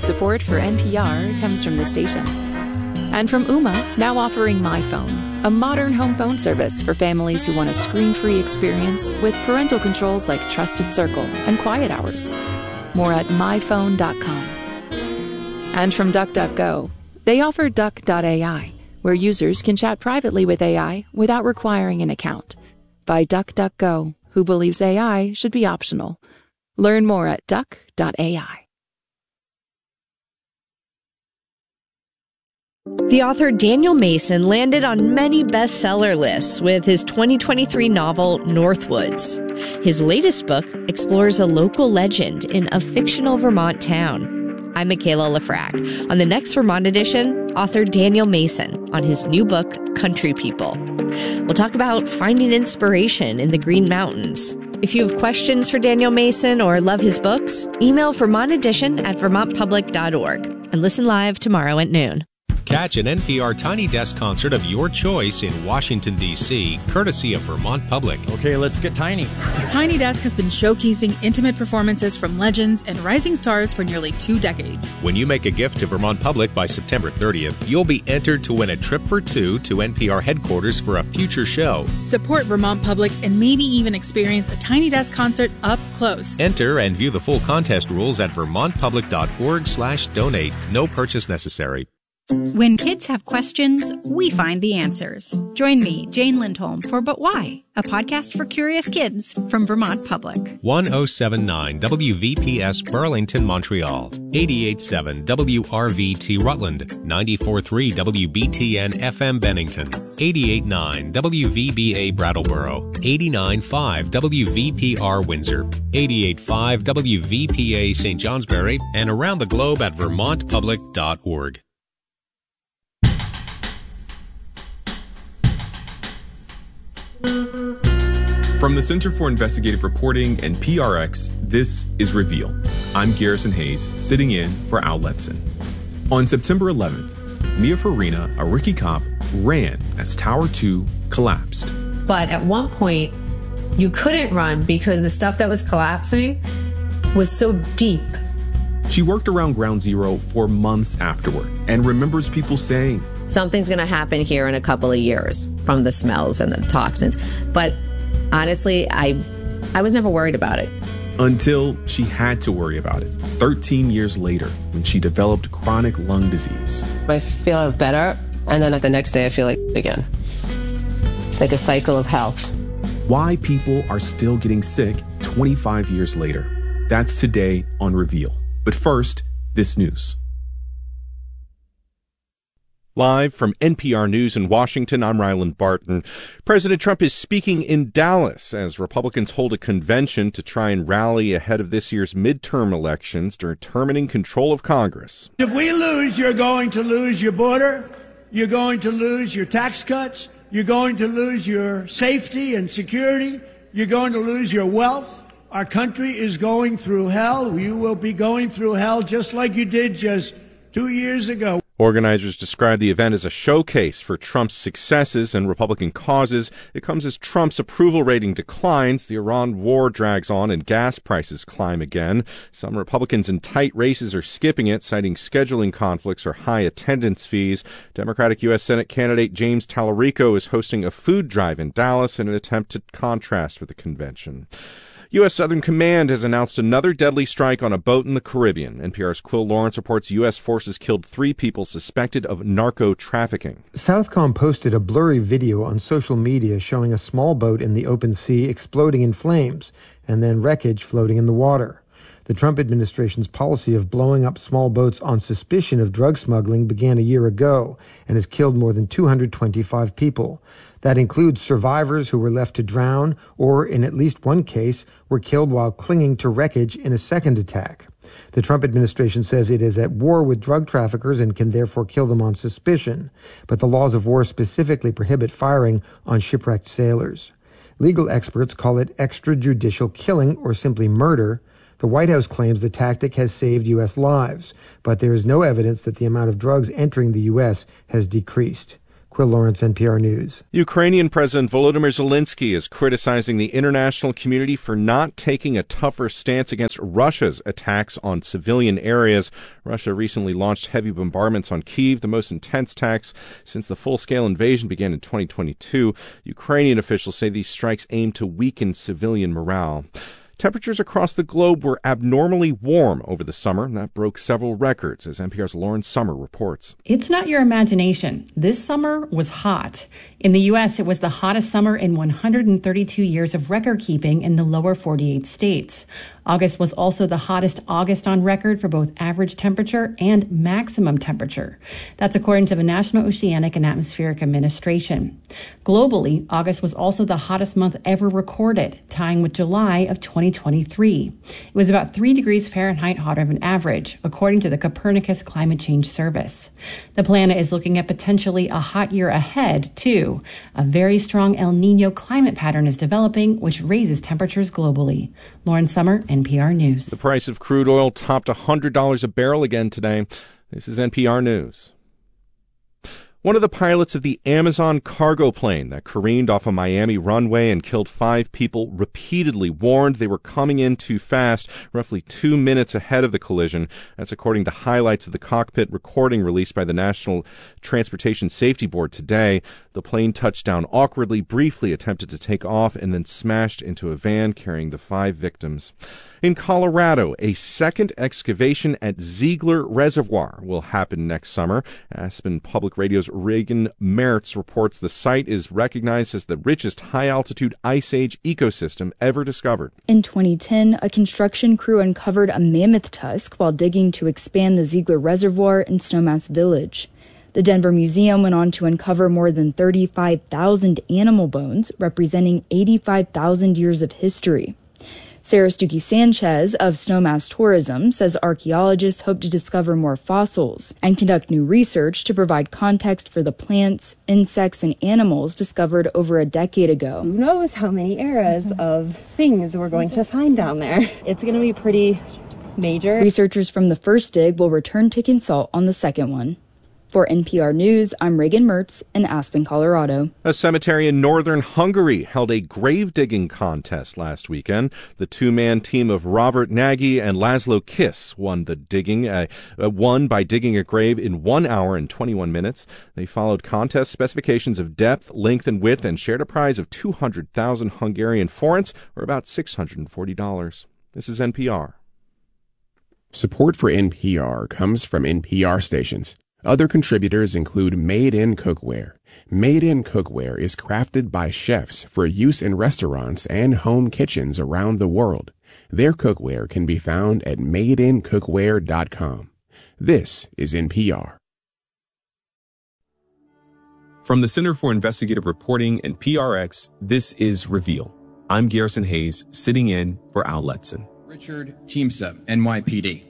Support for NPR comes from the station. And from Ooma, now offering My Phone, a modern home phone service for families who want a screen-free experience with parental controls like Trusted Circle and Quiet Hours. More at myphone.com. And from DuckDuckGo, they offer Duck.ai, where users can chat privately with AI without requiring an account. By DuckDuckGo, who believes AI should be optional. Learn more at Duck.ai. The author Daniel Mason landed on many bestseller lists with his 2023 novel, Northwoods. His latest book explores a local legend in a fictional Vermont town. I'm Michaela Lafrac. On the next Vermont edition, author Daniel Mason on his new book, Country People. We'll talk about finding inspiration in the Green Mountains. If you have questions for Daniel Mason or love his books, email Vermont Edition at vermontpublic.org and listen live tomorrow at noon. Catch an NPR Tiny Desk concert of your choice in Washington, D.C., courtesy of Vermont Public. Okay, let's get tiny. Tiny Desk has been showcasing intimate performances from legends and rising stars for nearly 2 decades. When you make a gift to Vermont Public by September 30th, you'll be entered to win a trip for 2 to NPR headquarters for a future show. Support Vermont Public and maybe even experience a Tiny Desk concert up close. Enter and view the full contest rules at vermontpublic.org/donate. No purchase necessary. When kids have questions, we find the answers. Join me, Jane Lindholm, for But Why, a podcast for curious kids from Vermont Public. 1079 WVPS Burlington, Montreal. 887 WRVT Rutland. 94.3 WBTN FM Bennington. 88.9 WVBA Brattleboro. 89.5 WVPR Windsor. 88.5 WVPA St. Johnsbury. And around the globe at vermontpublic.org. From the Center for Investigative Reporting and PRX, this is Reveal. I'm Garrison Hayes, sitting in for Al Letson. On September 11th, Mia Farina, a rookie cop, ran as Tower 2 collapsed. But at one point, you couldn't run because the stuff that was collapsing was so deep. She worked around Ground Zero for months afterward and remembers people saying, something's going to happen here in a couple of years from the smells and the toxins. But honestly, I was never worried about it. Until she had to worry about it 13 years later when she developed chronic lung disease. I feel better, and then the next day I feel like again. Like a cycle of hell. Why people are still getting sick 25 years later. That's today on Reveal. But first, this news. Live from NPR News in Washington, I'm Ryland Barton. President Trump is speaking in Dallas as Republicans hold a convention to try and rally ahead of this year's midterm elections, determining control of Congress. If we lose, you're going to lose your border. You're going to lose your tax cuts. You're going to lose your safety and security. You're going to lose your wealth. Our country is going through hell. You will be going through hell just like you did just 2 years ago. Organizers describe the event as a showcase for Trump's successes and Republican causes. It comes as Trump's approval rating declines, the Iran war drags on, and gas prices climb again. Some Republicans in tight races are skipping it, citing scheduling conflicts or high attendance fees. Democratic U.S. Senate candidate James Tallarico is hosting a food drive in Dallas in an attempt to contrast with the convention. U.S. Southern Command has announced another deadly strike on a boat in the Caribbean. NPR's Quill Lawrence reports U.S. forces killed 3 people suspected of narco-trafficking. Southcom posted a blurry video on social media showing a small boat in the open sea exploding in flames and then wreckage floating in the water. The Trump administration's policy of blowing up small boats on suspicion of drug smuggling began a year ago and has killed more than 225 people. That includes survivors who were left to drown or, in at least one case, were killed while clinging to wreckage in a second attack. The Trump administration says it is at war with drug traffickers and can therefore kill them on suspicion, but the laws of war specifically prohibit firing on shipwrecked sailors. Legal experts call it extrajudicial killing or simply murder. The White House claims the tactic has saved U.S. lives, but there is no evidence that the amount of drugs entering the U.S. has decreased. Quil Lawrence, NPR News. Ukrainian President Volodymyr Zelensky is criticizing the international community for not taking a tougher stance against Russia's attacks on civilian areas. Russia recently launched heavy bombardments on Kyiv, the most intense attacks since the full-scale invasion began in 2022. Ukrainian officials say these strikes aim to weaken civilian morale. Temperatures across the globe were abnormally warm over the summer, and that broke several records, as NPR's Lauren Sommer reports. It's not your imagination. This summer was hot. In the U.S., it was the hottest summer in 132 years of record keeping in the lower 48 states. August was also the hottest August on record for both average temperature and maximum temperature. That's according to the National Oceanic and Atmospheric Administration. Globally, August was also the hottest month ever recorded, tying with July of 2023. It was about 3 degrees Fahrenheit hotter than average, according to the Copernicus Climate Change Service. The planet is looking at potentially a hot year ahead, too. A very strong El Niño climate pattern is developing, which raises temperatures globally. Lauren Sommer, NPR News. The price of crude oil topped $100 a barrel again today. This is NPR News. One of the pilots of the Amazon cargo plane that careened off a Miami runway and killed 5 people repeatedly warned they were coming in too fast, roughly 2 minutes ahead of the collision. That's according to highlights of the cockpit recording released by the National Transportation Safety Board today. The plane touched down awkwardly, briefly attempted to take off, and then smashed into a van carrying the 5 victims. In Colorado, a second excavation at Ziegler Reservoir will happen next summer. Aspen Public Radio's Reagan Mertz reports the site is recognized as the richest high-altitude Ice Age ecosystem ever discovered. In 2010, a construction crew uncovered a mammoth tusk while digging to expand the Ziegler Reservoir in Snowmass Village. The Denver Museum went on to uncover more than 35,000 animal bones, representing 85,000 years of history. Sarah Stuckey-Sanchez of Snowmass Tourism says archaeologists hope to discover more fossils and conduct new research to provide context for the plants, insects, and animals discovered over a decade ago. Who knows how many eras of things we're going to find down there. It's going to be pretty major. Researchers from the first dig will return to consult on the second one. For NPR News, I'm Reagan Mertz in Aspen, Colorado. A cemetery in northern Hungary held a grave-digging contest last weekend. The 2-man team of Robert Nagy and Laszlo Kiss won by digging a grave in 1 hour and 21 minutes. They followed contest specifications of depth, length, and width and shared a prize of 200,000 Hungarian forints, or about $640. This is NPR. Support for NPR comes from NPR stations. Other contributors include Made in Cookware. Made in Cookware is crafted by chefs for use in restaurants and home kitchens around the world. Their cookware can be found at madeincookware.com. This is NPR. From the Center for Investigative Reporting and PRX, this is Reveal. I'm Garrison Hayes, sitting in for Al Letson. Richard Teamsa, NYPD.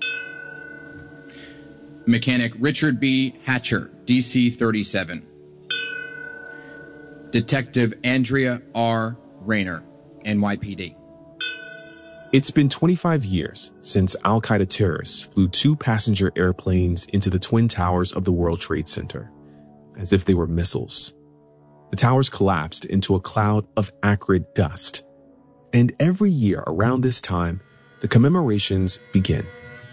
Mechanic Richard B. Hatcher, DC 37. Detective Andrea R. Rayner, NYPD. It's been 25 years since al-Qaeda terrorists flew 2 passenger airplanes into the Twin Towers of the World Trade Center, as if they were missiles. The towers collapsed into a cloud of acrid dust. And every year around this time, the commemorations begin.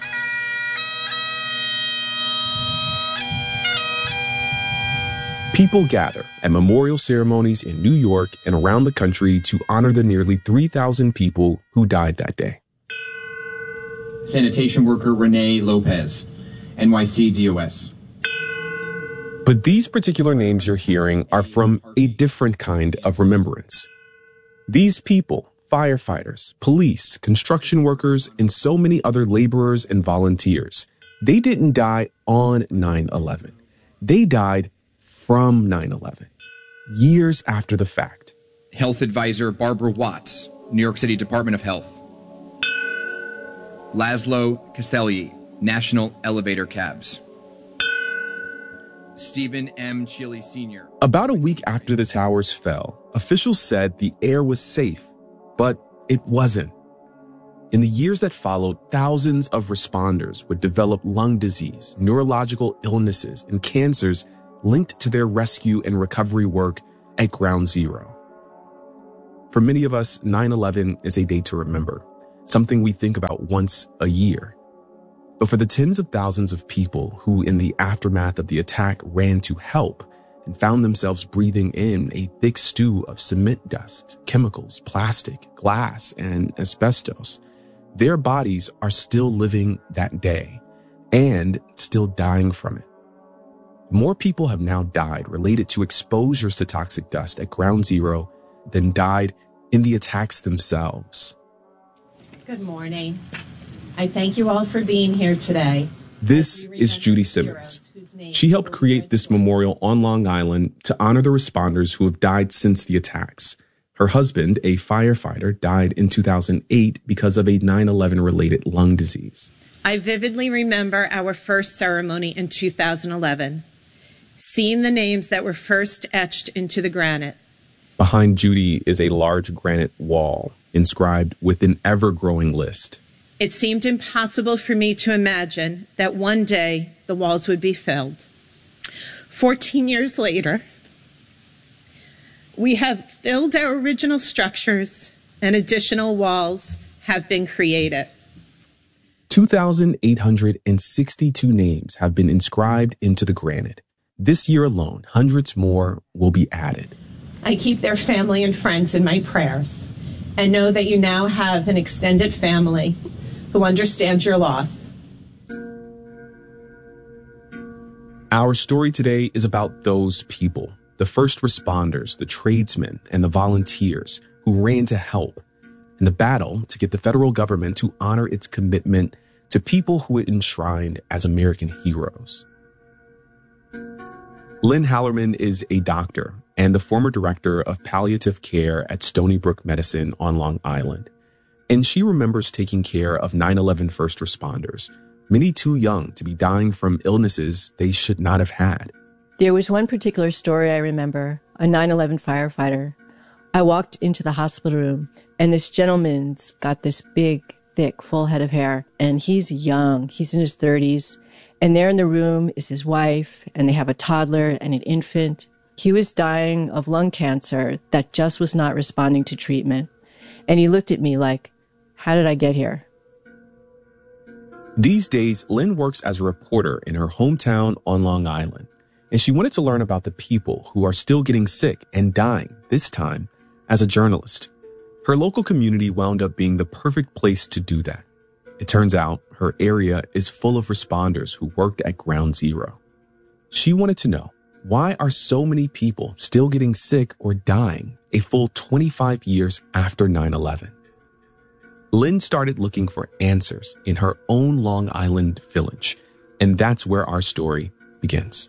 People gather at memorial ceremonies in New York and around the country to honor the nearly 3,000 people who died that day. Sanitation worker Renee Lopez, NYC DOS. But these particular names you're hearing are from a different kind of remembrance. These people, firefighters, police, construction workers, and so many other laborers and volunteers, they didn't die on 9/11. They died from 9/11, years after the fact. Health advisor Barbara Watts, New York City Department of Health. Laszlo Caselli, National Elevator Cabs. Stephen M. Chile Sr. About a week after the towers fell, officials said the air was safe, but it wasn't. In the years that followed, thousands of responders would develop lung disease, neurological illnesses, and cancers linked to their rescue and recovery work at Ground Zero. For many of us, 9/11 is a day to remember, something we think about once a year. But for the tens of thousands of people who, in the aftermath of the attack, ran to help and found themselves breathing in a thick stew of cement dust, chemicals, plastic, glass, and asbestos, their bodies are still living that day and still dying from it. More people have now died related to exposures to toxic dust at Ground Zero than died in the attacks themselves. Good morning. I thank you all for being here today. This is Judy Simmons. She helped create this memorial on Long Island to honor the responders who have died since the attacks. Her husband, a firefighter, died in 2008 because of a 9/11-related lung disease. I vividly remember our first ceremony in 2011, seeing the names that were first etched into the granite. Behind Judy is a large granite wall inscribed with an ever-growing list. It seemed impossible for me to imagine that one day the walls would be filled. 14 years later, we have filled our original structures and additional walls have been created. 2,862 names have been inscribed into the granite. This year alone, hundreds more will be added. I keep their family and friends in my prayers and know that you now have an extended family who understands your loss. Our story today is about those people, the first responders, the tradesmen, and the volunteers who ran to help in the battle to get the federal government to honor its commitment to people who it enshrined as American heroes. Lynn Hallerman is a doctor and the former director of palliative care at Stony Brook Medicine on Long Island. And she remembers taking care of 9/11 first responders, many too young to be dying from illnesses they should not have had. There was one particular story I remember, a 9/11 firefighter. I walked into the hospital room, and this gentleman's got this big, thick, full head of hair, and he's young. He's in his 30s. And there in the room is his wife, and they have a toddler and an infant. He was dying of lung cancer that just was not responding to treatment. And he looked at me like, how did I get here? These days, Lynn works as a reporter in her hometown on Long Island, and she wanted to learn about the people who are still getting sick and dying, this time as a journalist. Her local community wound up being the perfect place to do that. It turns out her area is full of responders who worked at Ground Zero. She wanted to know, why are so many people still getting sick or dying a full 25 years after 9/11? Lynn started looking for answers in her own Long Island village, and that's where our story begins.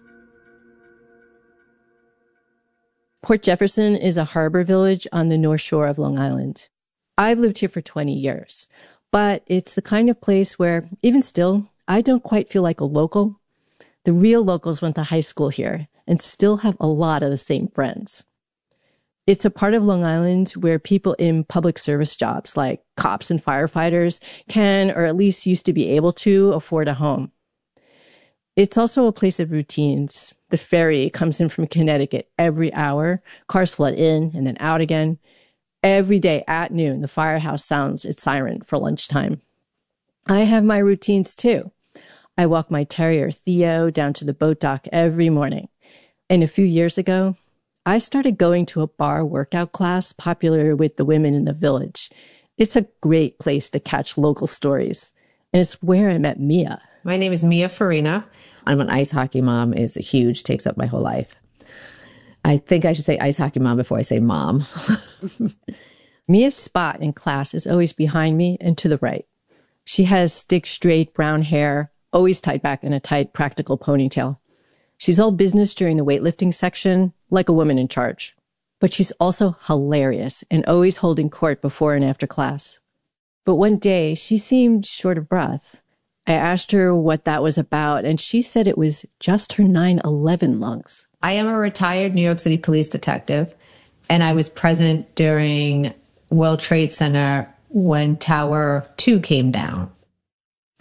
Port Jefferson is a harbor village on the north shore of Long Island. I've lived here for 20 years, but it's the kind of place where, even still, I don't quite feel like a local. The real locals went to high school here and still have a lot of the same friends. It's a part of Long Island where people in public service jobs like cops and firefighters can, or at least used to be able to, afford a home. It's also a place of routines. The ferry comes in from Connecticut every hour. Cars flood in and then out again. Every day at noon, the firehouse sounds its siren for lunchtime. I have my routines too. I walk my terrier, Theo, down to the boat dock every morning. And a few years ago, I started going to a bar workout class popular with the women in the village. It's a great place to catch local stories. And it's where I met Mia. My name is Mia Farina. I'm an ice hockey mom. It's huge, takes up my whole life. I think I should say ice hockey mom before I say mom. Mia's spot in class is always behind me and to the right. She has stick straight brown hair, always tied back in a tight practical ponytail. She's all business during the weightlifting section, like a woman in charge. But she's also hilarious and always holding court before and after class. But one day, she seemed short of breath. I asked her what that was about, and she said it was just her 9/11 lungs. I am a retired New York City police detective, and I was present during World Trade Center when Tower 2 came down.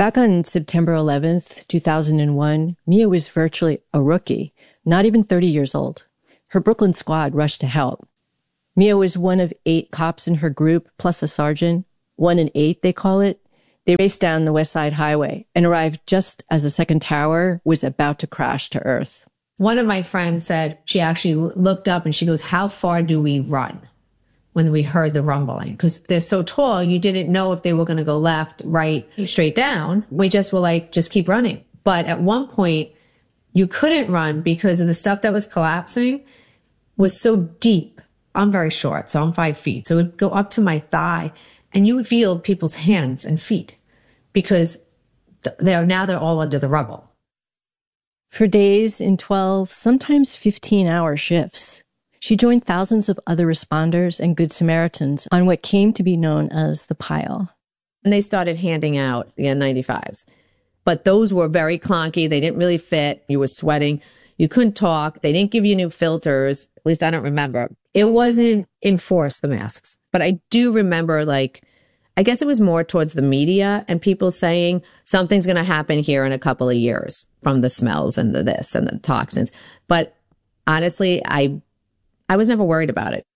Back on September 11th, 2001, Mia was virtually a rookie, not even 30 years old. Her Brooklyn squad rushed to help. Mia was one of 8 cops in her group, plus a sergeant. 1 in 8, they call it. They raced down the West Side Highway and arrived just as the second tower was about to crash to earth. One of my friends said she actually looked up and she goes, "How far do we run?" When we heard the rumbling, because they're so tall, you didn't know if they were going to go left, right, straight down. We just were like, just keep running. But at one point, you couldn't run because of the stuff that was collapsing was so deep. I'm very short, so I'm 5 feet. So it would go up to my thigh, and you would feel people's hands and feet because they're all under the rubble. For days in 12, sometimes 15-hour shifts, she joined thousands of other responders and Good Samaritans on what came to be known as the pile. And they started handing out the N95s. But those were very clunky. They didn't really fit. You were sweating. You couldn't talk. They didn't give you new filters. At least I don't remember. It wasn't enforced, the masks. But I do remember, I guess it was more towards the media and people saying something's going to happen here in a couple of years from the smells and the this and the toxins. But honestly, I was never worried about it.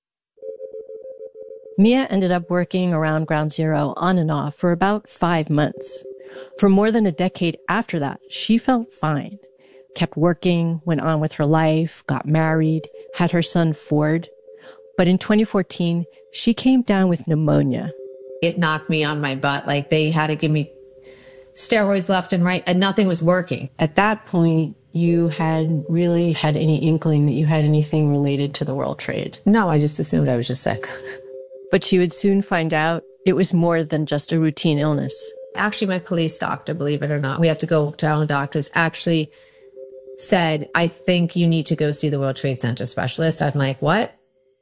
Mia ended up working around Ground Zero on and off for about 5 months. For more than a decade after that, she felt fine. Kept working, went on with her life, got married, had her son Ford. But in 2014, she came down with pneumonia. It knocked me on my butt. They had to give me steroids left and right, and nothing was working. At that point, you had really had any inkling that you had anything related to the World Trade? No, I just assumed I was just sick. But she would soon find out it was more than just a routine illness. Actually, my police doctor, believe it or not, we have to go to our own doctors, actually said, "I think you need to go see the World Trade Center specialist." I'm like, what?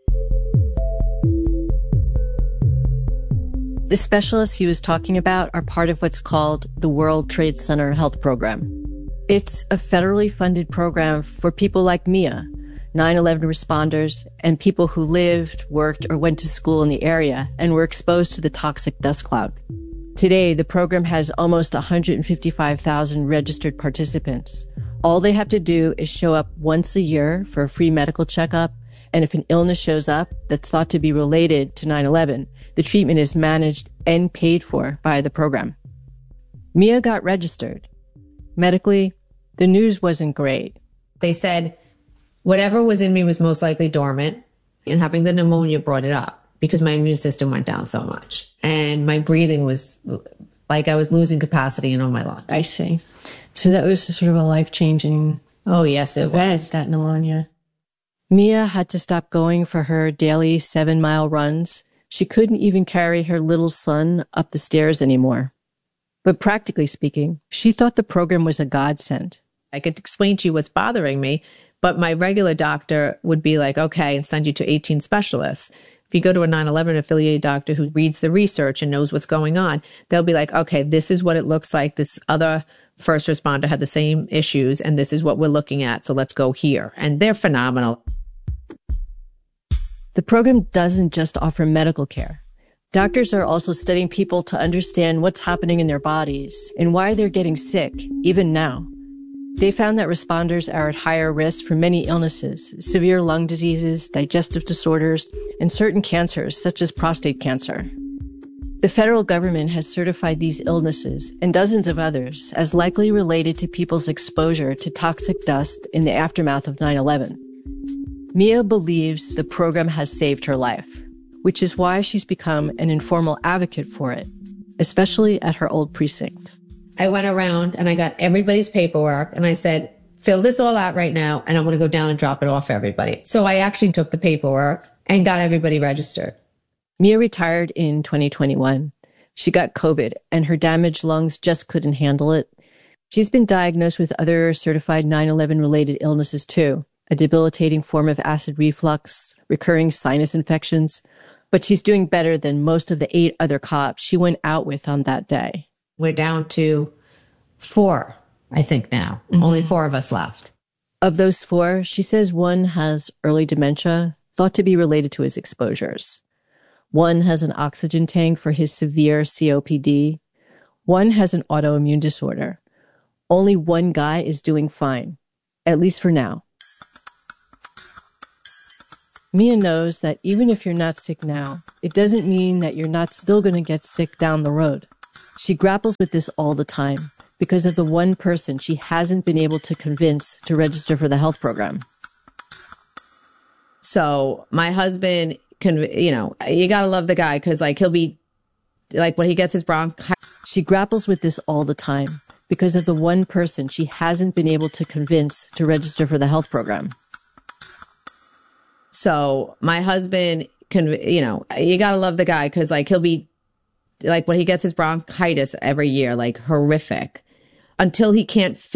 The specialists he was talking about are part of what's called the World Trade Center Health Program. It's a federally funded program for people like Mia, 9/11 responders, and people who lived, worked, or went to school in the area and were exposed to the toxic dust cloud. Today, the program has almost 155,000 registered participants. All they have to do is show up once a year for a free medical checkup, and if an illness shows up that's thought to be related to 9/11, the treatment is managed and paid for by the program. Mia got registered. Medically, the news wasn't great. They said whatever was in me was most likely dormant, and having the pneumonia brought it up because my immune system went down so much. And my breathing was like I was losing capacity in all my lungs. I see. So that was sort of a life-changing Oh, yes, it was. that pneumonia. Mia had to stop going for her daily 7-mile runs. She couldn't even carry her little son up the stairs anymore. But practically speaking, she thought the program was a godsend. I could explain to you what's bothering me, but my regular doctor would be like, okay, and send you to 18 specialists. If you go to a 9/11 affiliated doctor who reads the research and knows what's going on, they'll be like, okay, this is what it looks like. This other first responder had the same issues, and this is what we're looking at. So let's go here. And they're phenomenal. The program doesn't just offer medical care. Doctors are also studying people to understand what's happening in their bodies and why they're getting sick, even now. They found that responders are at higher risk for many illnesses, severe lung diseases, digestive disorders, and certain cancers, such as prostate cancer. The federal government has certified these illnesses and dozens of others as likely related to people's exposure to toxic dust in the aftermath of 9/11. Mia believes the program has saved her life, which is why she's become an informal advocate for it, especially at her old precinct. I went around and I got everybody's paperwork and I said, fill this all out right now and I'm going to go down and drop it off for everybody. So I actually took the paperwork and got everybody registered. Mia retired in 2021. She got COVID and her damaged lungs just couldn't handle it. She's been diagnosed with other certified 9/11 related illnesses too, a debilitating form of acid reflux, recurring sinus infections, but she's doing better than most of the 8 other cops she went out with on that day. We're down to 4, I think now. Mm-hmm. Only 4 of us left. Of those 4, she says one has early dementia, thought to be related to his exposures. One has an oxygen tank for his severe COPD. One has an autoimmune disorder. Only one guy is doing fine, at least for now. Mia knows that even if you're not sick now, it doesn't mean that you're not still going to get sick down the road. She grapples with this all the time because of the one person she hasn't been able to convince to register for the health program. So my husband you gotta love the guy because he'll be when he gets his bronchitis. She grapples with this all the time because of the one person she hasn't been able to convince to register for the health program. So my husband you gotta love the guy because he'll be when he gets his bronchitis every year, horrific, until he can't